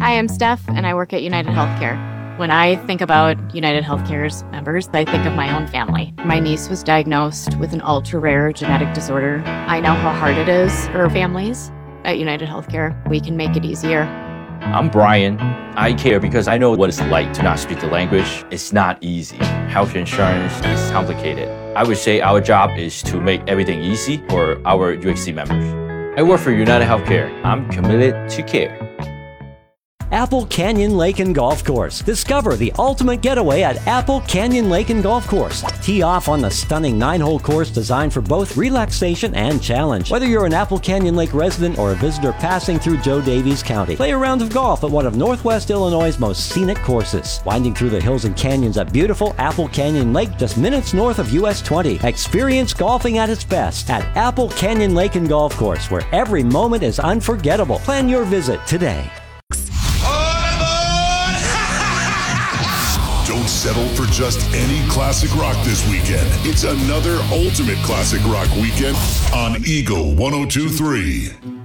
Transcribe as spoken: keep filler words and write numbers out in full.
Hi, I'm Steph, and I work at United Healthcare. When I think about United Healthcare's members, I think of my own family. My niece was diagnosed with an ultra-rare genetic disorder. I know how hard it is for families. At United Healthcare, we can make it easier. I'm Brian. I care because I know what it's like to not speak the language. It's not easy. Health insurance is complicated. I would say our job is to make everything easy for our U H C members. I work for United Healthcare. I'm committed to care. Apple Canyon Lake and Golf Course. Discover the ultimate getaway at Apple Canyon Lake and Golf Course. Tee off on the stunning nine-hole course designed for both relaxation and challenge. Whether you're an Apple Canyon Lake resident or a visitor passing through Joe Davies County, play a round of golf at one of Northwest Illinois' most scenic courses. Winding through the hills and canyons at beautiful Apple Canyon Lake just minutes north of U S twenty. Experience golfing at its best at Apple Canyon Lake and Golf Course, where every moment is unforgettable. Plan your visit today. Don't settle for just any classic rock this weekend. It's another ultimate classic rock weekend on Eagle one oh two three.